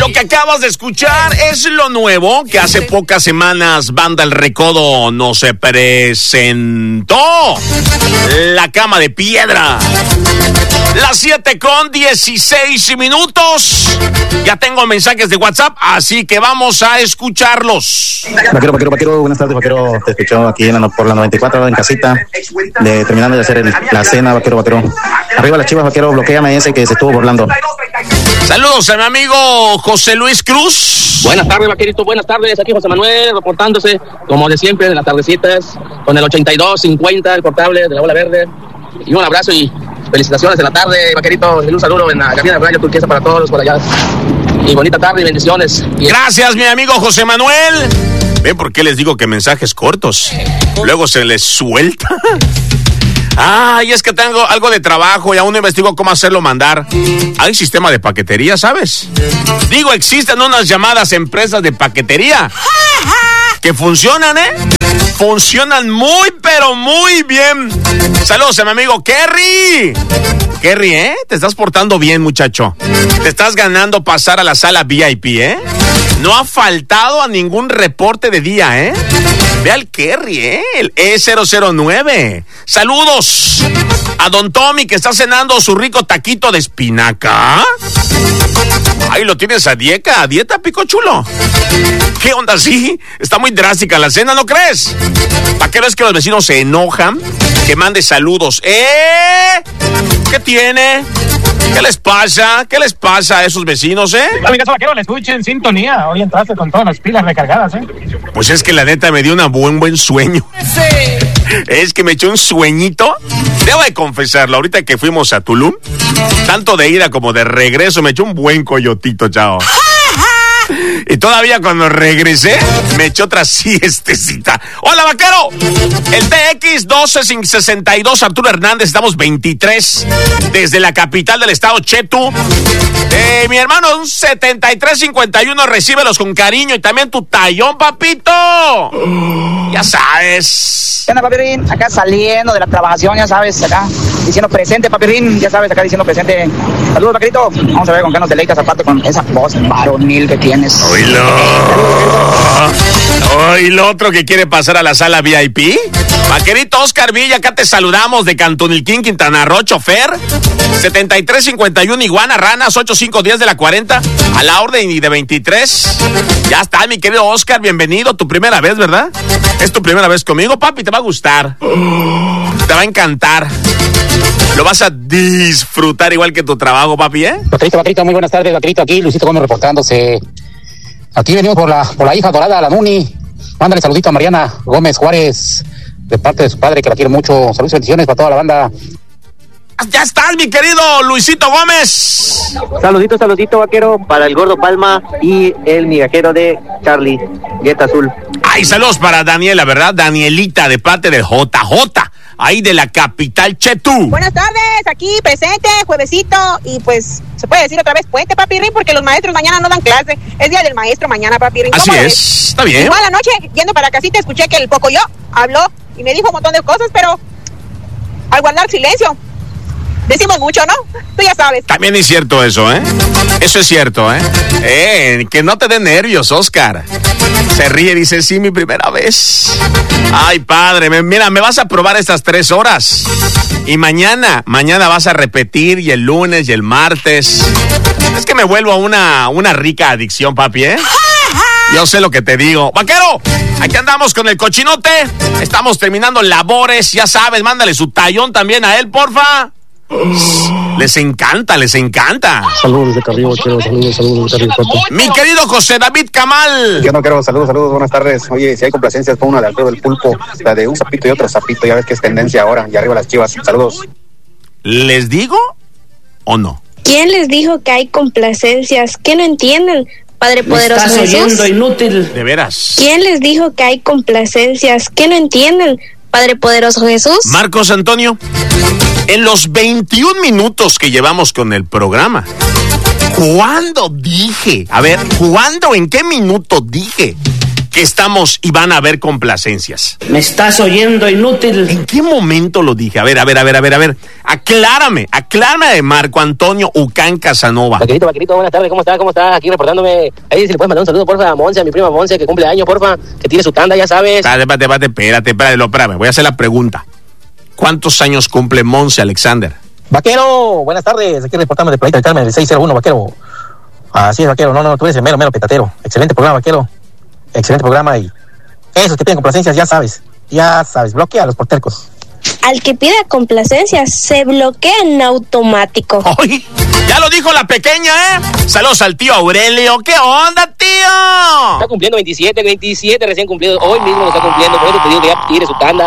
Lo que acabas de escuchar es lo nuevo que hace pocas semanas Banda El Recodo nos presentó. La Cama de Piedra. Las 7:16. Ya tengo mensajes de WhatsApp, así que vamos a escucharlos. Vaquero, buenas tardes, Vaquero. Te escucho aquí por la 94 en casita, terminando de hacer la cena, Vaquero. Arriba las Chivas, Vaquero, bloquéame ese que se estuvo burlando. Saludos a mi amigo José Luis Cruz. Buenas tardes, Vaquerito, buenas tardes. Aquí José Manuel, reportándose, como de siempre, de las tardecitas, con el 8250, el portable de la Bola Verde. Y un abrazo y felicitaciones en la tarde, Vaquerito. Y un saludo en la cabina de Radio Turquesa para todos por allá. Y bonita tarde y bendiciones. Gracias, mi amigo José Manuel. ¿Ven por qué les digo que mensajes cortos? Luego se les suelta. Y es que tengo algo de trabajo y aún no investigo cómo hacerlo mandar. Hay sistema de paquetería, ¿sabes? Digo, existen unas llamadas empresas de paquetería que funcionan, funcionan muy, pero muy bien. Saludos a mi amigo Kerry. Kerry, te estás portando bien, muchacho. Te estás ganando pasar a la sala VIP, No ha faltado a ningún reporte de día, Ve al Kerry, el E009. Saludos a Don Tommy, que está cenando su rico taquito de espinaca. Ay, lo tienes a dieta, pico chulo. ¿Qué onda, sí? Está muy drástica la cena, ¿no crees? ¿Para qué ves que los vecinos se enojan? Que mande saludos. ¿Qué tiene? ¿Qué les pasa? ¿Qué les pasa a esos vecinos, Amigas, Vaquero, le escuché en sintonía. Hoy entraste con todas las pilas recargadas, Pues es que la neta me dio una buen sueño. Sí. Es que me echó un sueñito. Debo de confesarlo, ahorita que fuimos a Tulum, tanto de ida como de regreso, me echó un buen coyotito, chao. Y todavía cuando regresé, me eché otra siestecita. ¡Hola, Vaquero! El TX 1262, Arturo Hernández, estamos 23, desde la capital del estado, Chetu. Mi hermano, un 7351, recíbelos con cariño y también tu tallón, papito. Ya sabes. ¿Qué onda, papirín? Acá saliendo de la trabajación, ya sabes, acá diciendo presente, papirín, ya sabes, acá diciendo presente. Saludos, Vaquerito. Vamos a ver con qué nos deleitas, aparte con esa voz varonil que tienes. Oílo, otro que quiere pasar a la sala VIP. Vaquerito Oscar Villa, acá te saludamos de Cantunilquín, Quintana Roo, chofer. 7351, Iguana, Ranas, 8510 de la 40, a la orden y de 23. Ya está, mi querido Oscar, bienvenido. Tu primera vez, ¿verdad? Es tu primera vez conmigo, papi, te va a gustar. Te va a encantar. Lo vas a disfrutar igual que tu trabajo, papi, Vaquerito, muy buenas tardes, Vaquerito, aquí Luisito Gómez reportándose. Aquí venimos por la hija dorada, la Nuni. Mándale saludito a Mariana Gómez Juárez, de parte de su padre, que la quiere mucho. Saludos y bendiciones para toda la banda. Ya estás, mi querido Luisito Gómez. Saludito, Vaquero, para el Gordo Palma y el migajero de Charlie, Gueta Azul. Ay, saludos para Daniela, ¿verdad? Danielita, de parte de JJ, ahí de la capital, Chetu. Buenas tardes, aquí presente, juevesito, y pues, se puede decir otra vez puente, papirrín, porque los maestros mañana no dan clase. Es día del maestro mañana, papirrín. Así es, está bien. Igual anoche, yendo para casita, escuché que el Pocoyo habló y me dijo un montón de cosas, pero al guardar silencio, decimos mucho, ¿no? Tú ya sabes. También es cierto eso, Eso es cierto, que no te dé nervios, Oscar. Se ríe y dice, sí, mi primera vez. Ay, padre, mira, me vas a probar estas 3 horas. Y mañana vas a repetir, y el lunes y el martes. Es que me vuelvo a una rica adicción, papi, Yo sé lo que te digo. Vaquero, aquí andamos con el cochinote. Estamos terminando labores, ya sabes, mándale su tallón también a él, porfa. Les encanta. Saludos de Carrillo, saludos de Carrillo. Mi querido José David Camal. Yo no quiero, saludos, buenas tardes. Oye, si hay complacencias, pon una de Alfredo del Pulpo, la de un sapito y otro sapito, ya ves que es tendencia ahora. Y arriba las Chivas, saludos. ¿Les digo o no? ¿Quién les dijo que hay complacencias? ¿Qué no entienden? Padre poderoso Jesús. Jesús. Oyendo, inútil. De veras. ¿Quién les dijo que hay complacencias? ¿Qué no entienden? Padre poderoso Jesús. Marcos Antonio, en los 21 minutos que llevamos con el programa, ¿cuándo dije? A ver, ¿cuándo, en qué minuto dije que estamos y van a haber complacencias. ¿Me estás oyendo, inútil? ¿En qué momento lo dije? A ver. Aclárame de Marco Antonio Ucán Casanova. Vaquerito, buenas tardes, ¿cómo está? Aquí reportándome. Ahí, si le puedes mandar un saludo, porfa, a Monse, a mi prima Monse, que cumple años, porfa, que tiene su tanda, ya sabes. Espérate, voy a hacer la pregunta. ¿Cuántos años cumple Monse Alexander? Vaquero, buenas tardes, aquí reportando de Playita del Carmen, el 601, vaquero. Así es, vaquero, no, tú eres el mero petatero. Excelente programa, vaquero. Excelente programa y esos que piden complacencias, ya sabes, bloquea a los portercos. Al que pida complacencias se bloquea en automático. ¡Ay! Ya lo dijo la pequeña, ¿eh? Saludos al tío Aurelio. ¿Qué onda, tío? Está cumpliendo 27 recién cumplido. Hoy mismo lo está cumpliendo. Por eso te digo que ya tire su tanda.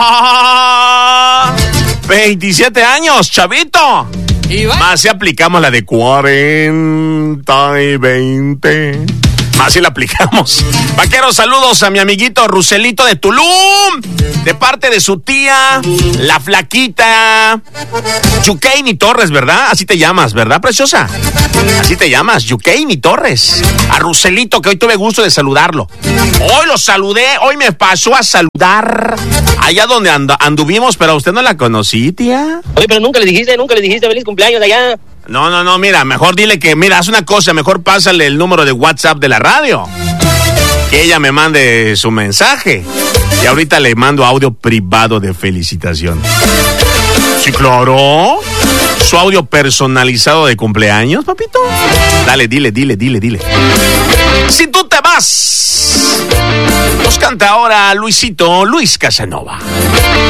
27 años, chavito. Más si aplicamos la de 40 y 20. Más si la aplicamos. Vaqueros, saludos a mi amiguito Ruselito de Tulum. De parte de su tía, la flaquita Yukeini Torres, ¿verdad? Así te llamas, ¿verdad, preciosa? Así te llamas, Yukeini Torres. A Ruselito, que hoy tuve gusto de saludarlo. Hoy lo saludé, hoy me pasó a saludar allá donde anduvimos, pero a usted no la conocí, tía. Oye, pero nunca le dijiste feliz cumpleaños de allá. No, mira, mejor dile que, haz una cosa, mejor pásale el número de WhatsApp de la radio. Que ella me mande su mensaje. Y ahorita le mando audio privado de felicitación. Sí, claro. Su audio personalizado de cumpleaños, papito. Dale, dile. Si tú te vas, nos canta ahora Luis Casanova.